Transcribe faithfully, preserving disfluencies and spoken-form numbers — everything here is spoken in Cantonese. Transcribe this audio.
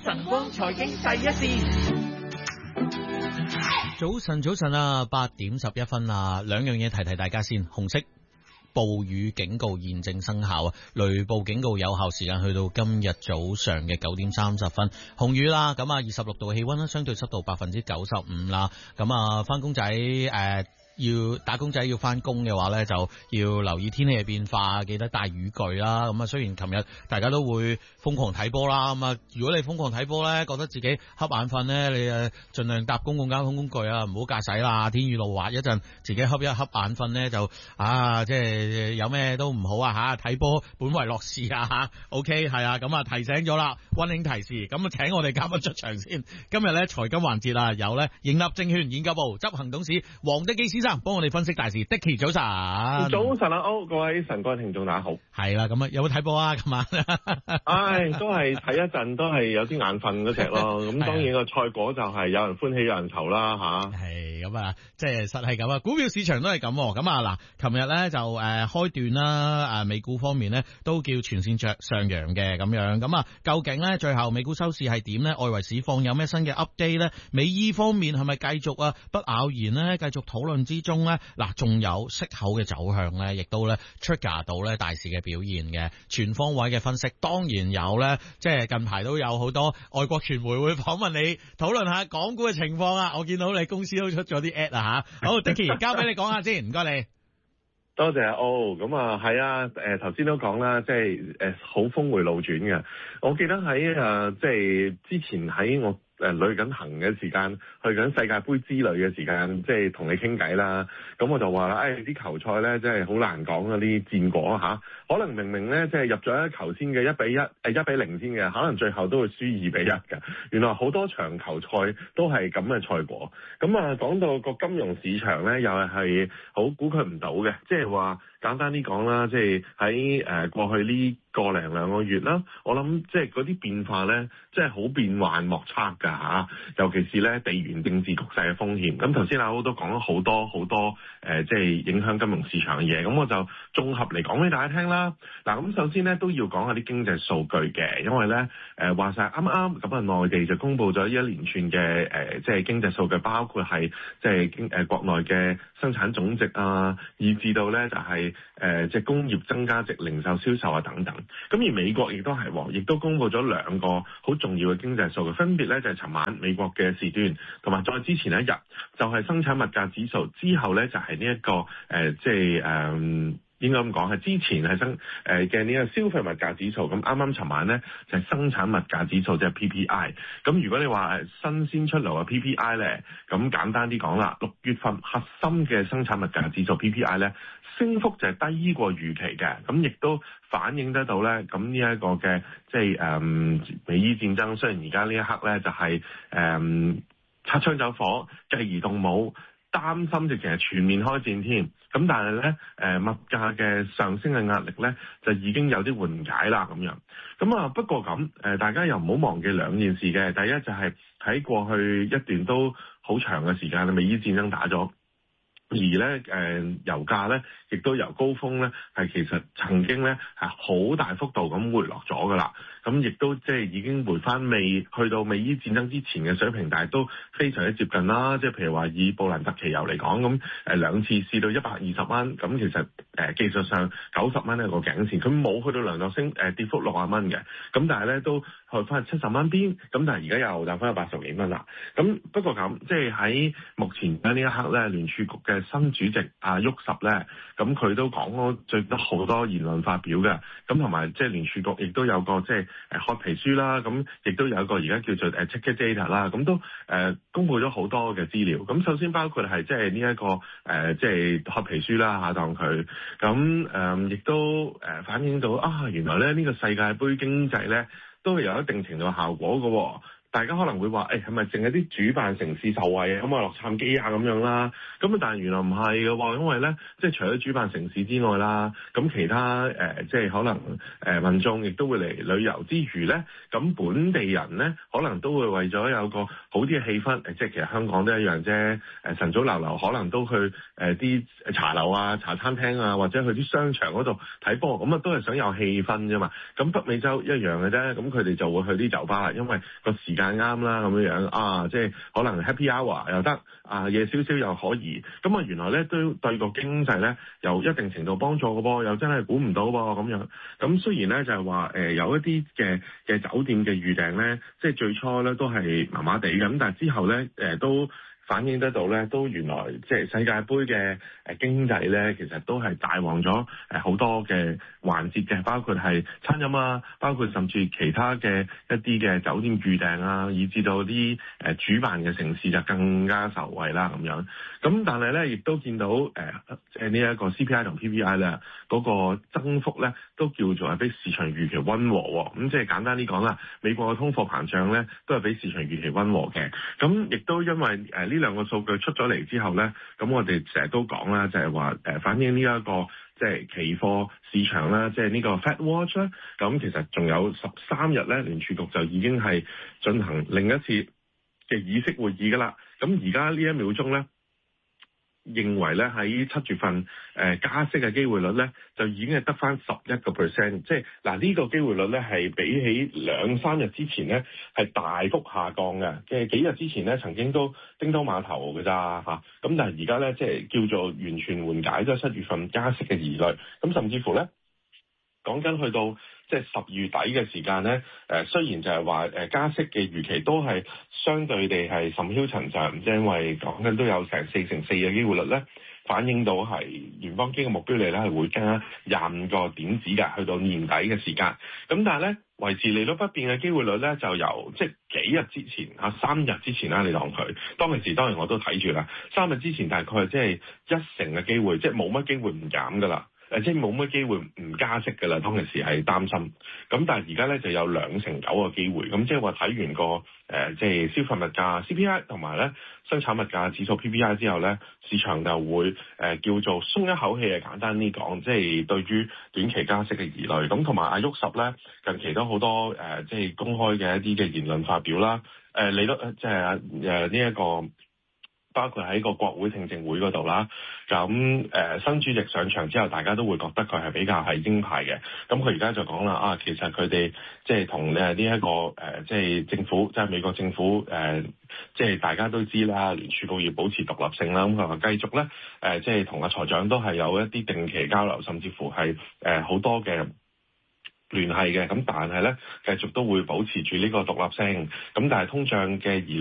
晨光財經第一線。 早晨，早晨啊，八點十一分啊，兩樣嘢提提大家先。紅色暴雨警告現正生效啊，雷暴警告有效時間去到今日早上嘅九點三十分。紅雨啦，咁啊二十六度氣溫啦，相對濕度百分之九十五啦。咁啊翻工仔誒。呃要打工仔要翻工嘅話呢，就要留意天氣嘅變化，記得帶雨具啦。咁啊，雖然琴日大家都會瘋狂睇波啦，咁啊，如果你瘋狂睇波呢，覺得自己瞌眼瞓呢，你誒盡量搭公共交通工具啊，唔好駕駛啦。天雨路滑一陣，自己瞌一瞌眼瞓呢，就啊，即係有咩都唔好啊吓，睇波本為樂事啊吓。OK， 係啊，咁啊提醒咗啦，溫馨提示。咁啊，請我哋嘉賓出場先。今日呢，財金環節啊，有呢盈立證券研究部執行董事黃德基先生。幫我哋分析大事。Dicky 早晨。 早晨啊，歐各位晨光聽眾大家好。 係啦，咁啊有冇睇波啊？琴晚唉，都係睇一陣，都係有啲眼瞓嗰隻咯。咁當然個賽果就係有人歡喜有人愁啦吓。 係咁啊，即係實係咁啊。股票市場都係咁。咁啊嗱，琴日咧就誒、呃、開段啦，誒美股方面咧都叫全線着上揚嘅咁樣。咁啊，究竟咧最後美股收市係點咧？外圍市況有咩新嘅 update 咧？美伊方面係咪繼續啊不咬言咧？繼續討論之中咧，嗱，仲有息口嘅走向咧，亦都咧 trigger 到咧大市嘅表現嘅，全方位嘅分析，當然有咧，即係近排都有好多外國傳媒會訪問你，討論下港股嘅情況啊。我見到你公司都出咗啲 ad 啊吓，好，Dicky 交俾你講下先，唔該你。 多謝阿歐，咁啊係啊，誒頭先都講啦，即係誒好峰回路轉嘅。我記得喺誒即係之前喺我誒旅緊行嘅時間，去緊世界盃之旅嘅時間，即係同你傾偈啦。咁我就話啦，誒啲球賽咧，真係好難講啊啲戰果嚇。可能明明咧，即係入咗一球先嘅一比一，誒一比零先嘅，可能最後都會輸二比一㗎。原來好多場球賽都係咁嘅賽果。咁啊，講到個金融市場咧，又係好估佢唔到嘅，即係話簡單啲講啦，即係喺誒過去呢個零兩個月啦，我諗即係嗰啲變化咧，即係好變幻莫測㗎嚇。尤其是咧地緣政治局勢嘅風險。咁頭先阿歐都講咗好多好多誒、呃，即係影響金融市場嘅嘢。咁我就綜合嚟講俾大家聽啦。嗱，咁首先咧都要講下啲經濟數據嘅，因為咧誒話晒啱啱咁啊，內地就公布咗一連串嘅誒、呃，即係經濟數據，包括係即係經誒國內嘅生產總值啊，以至到咧就係、是、誒、呃、即係工業增加值、零售銷售啊等等。咁而美國亦都係，亦都公布咗兩個好重要嘅經濟數據，分別咧就係、是、尋晚美國嘅時段，同埋再之前一日就係、是、生產物價指數，之後咧就係呢一個誒、呃、即係誒。呃應該咁講，係之前係生誒嘅呢個消費物價指數，咁啱啱尋晚咧就係、是、生產物價指數，即係 P P I。咁如果你話誒新鮮出爐嘅 P P I 咧，咁簡單啲講啦，六月份核心嘅生產物價指數 P P I 咧，升幅就係低過預期嘅，咁亦都反映得到咧，咁呢一個嘅即係誒美伊戰爭，雖然而家呢一刻咧就係誒擦槍走火，繼而動武。擔心就其實全面開戰添，咁但係咧，誒物價嘅上升嘅壓力咧，就已經有啲緩解啦咁樣。咁啊，不過咁誒，大家又唔好忘記兩件事嘅。第一就係喺過去一段都好長嘅時間，美伊戰爭打咗。而咧，誒、呃、油價咧，亦都由高峰咧，係其實曾經咧係好大幅度咁回落咗噶啦。咁亦都即係已經回翻未去到美伊戰爭之前嘅水平，但係都非常之接近啦。即係譬如話以布蘭特期油嚟講，咁誒兩次試到一百二十蚊，咁其實誒、呃、技術上九十蚊係個頸線，佢冇去到量度升誒、呃、跌幅六十蚊嘅。咁但係咧都去翻七十蚊邊，咁但係而家又彈翻去八十幾蚊啦。咁不過咁即係喺目前喺呢一刻咧，聯儲局嘅新主席阿沃什咧，咁佢都講咗最多好多言論發表嘅，咁同埋即係聯儲局亦都有個即係誒褐皮書啦，咁亦都有一個而家叫做誒 ticket data 啦，咁都誒公布咗好多嘅資料。咁首先包括係即係呢一個誒即係褐皮書啦嚇，當佢咁誒亦都誒反映到啊，原來咧呢個世界盃經濟咧都係有一定程度效果嘅。 大家可能會話誒係咪淨係啲主辦城市受惠啊？咁啊洛杉磯啊咁樣啦，咁啊但係原來唔係嘅喎，因為咧即係除咗主辦城市之外啦，咁其他誒、呃、即係可能誒、呃、民眾亦都會嚟旅遊之餘咧，咁本地人咧可能都會為咗有個好啲嘅氣氛，誒即係其實香港都一樣啫，誒晨早流流可能都去誒啲、呃、茶樓啊、茶餐廳啊，或者去啲商場嗰度睇波，咁啊都係想有氣氛啫嘛。咁北美洲一樣嘅啫，咁佢哋就會去啲酒吧啦，因為個時間啱啦，咁樣樣啊，即係可能 happy hour 又得，啊夜少少又可以，咁啊原來咧都對個經濟咧有一定程度幫助嘅噃，又真係估唔到噃咁樣。咁雖然咧就係話誒有一啲嘅嘅酒店嘅預訂咧，即係最初咧都係麻麻地咁，但係之後咧誒、呃、都反映得到咧，都原來即係世界盃嘅誒經濟咧，其實都係帶旺咗誒好多嘅環節嘅，包括係餐飲啊，包括甚至其他嘅一啲嘅酒店預訂啊，以至到啲誒主辦嘅城市就更加受惠啦咁樣。咁但係咧，亦都見到誒即係呢一個 C P I 同 P P I 咧嗰個增幅咧，都叫做係比市場預期溫和喎。咁即係簡單啲講啦，美國嘅通貨膨脹咧都係比市場預期溫和嘅。咁亦都因為誒呢兩個數據出咗嚟之後咧，咁我哋成日都講啦，就係話誒反映呢一個即係期貨市場啦，即係呢個 Fed Watch 啦。咁其實仲有十三日咧，聯儲局就已經係進行另一次嘅議息會議㗎啦。咁而家呢一秒鐘咧，認為咧喺七月份誒、呃、加息嘅機會率咧，就已經係得返十一個 percent，即係嗱呢個機會率咧係比起兩三日之前咧係大幅下降嘅。即係幾日之前咧曾經都叮當碼頭嘅咋嚇，咁但係而家咧即係叫做完全緩解咗七月份加息嘅疑慮，咁甚至乎咧講緊去到即係十月底嘅時間咧，誒、呃、雖然就係話誒加息嘅預期都係相對地係甚囂塵上，即係因為講緊都有成四成四嘅機會率咧，反映到係聯邦基金目標利率係會加廿五個點子㗎，去到年底嘅時間。咁但係咧維持利率不變嘅機會率咧，就由即係幾日之前嚇三日之前啦，你當佢當其時當然我都睇住啦，三日之前大概係即係一成嘅機會，即係冇乜機會唔減㗎啦。誒即係冇乜機會唔加息㗎啦，當其時係擔心。咁但係而家咧就有兩成九嘅機會。咁即係話睇完個誒即係消費物價 C P I 同埋咧生產物價指數 P P I 之後咧，市場就會誒、呃、叫做鬆一口氣。係簡單啲講，即係對於短期加息嘅疑慮。咁同埋阿沃什咧近期都好多誒即係公開嘅一啲嘅言論發表啦。誒你都即係誒呢一個。包括喺個國會聽證會嗰度啦，咁誒、呃、新主席上場之後，大家都會覺得佢係比較係鷹派嘅。咁佢而家就講啦，啊其實佢哋即係同誒呢一個誒即係政府，即係美國政府誒，即係大家都知啦，聯儲局要保持獨立性啦。咁佢話繼續咧誒，即係同阿財長都係有一啲定期交流，甚至乎係誒好多嘅聯繫嘅。咁但係咧繼續都會保持住呢個獨立性。咁但係通脹嘅疑